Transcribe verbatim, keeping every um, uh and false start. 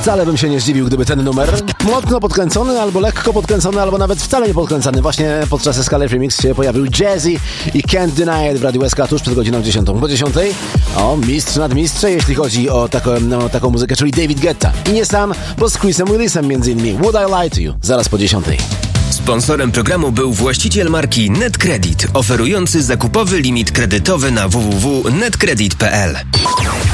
Wcale bym się nie zdziwił, gdyby ten numer mocno podkręcony, albo lekko podkręcony, albo nawet wcale nie podkręcony właśnie podczas Escalade Remix się pojawił Jazzy i Can't Deny It w Radiu S K tuż przed godziną dziesiątą. Po dziesiątej o mistrz nad mistrze, jeśli chodzi o taką, no, taką muzykę, czyli David Guetta. I nie sam, bo z Chrisem Willisem między innymi. Would I Lie to You? Zaraz po dziesiątej. Sponsorem programu był właściciel marki NetCredit, oferujący zakupowy limit kredytowy na w w w kropka netcredit kropka p l.